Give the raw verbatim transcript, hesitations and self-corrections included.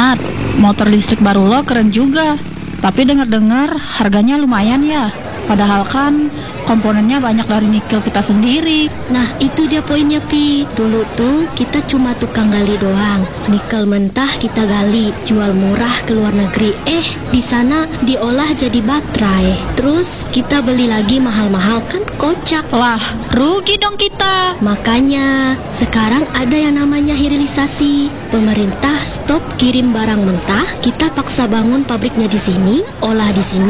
Nat, motor listrik baru lo keren juga. Tapi dengar-dengar harganya lumayan ya. Padahal kan komponennya banyak dari nikel kita sendiri. Nah, itu dia poinnya, Pi. Dulu tuh kita cuma tukang gali doang. Nikel mentah kita gali, jual murah ke luar negeri. Eh, di sana diolah jadi baterai. Terus kita beli lagi mahal-mahal, kan kocak. Lah, rugi dong kita. Makanya sekarang ada yang namanya hilirisasi. Pemerintah stop kirim barang mentah, kita paksa bangun pabriknya di sini, olah di sini.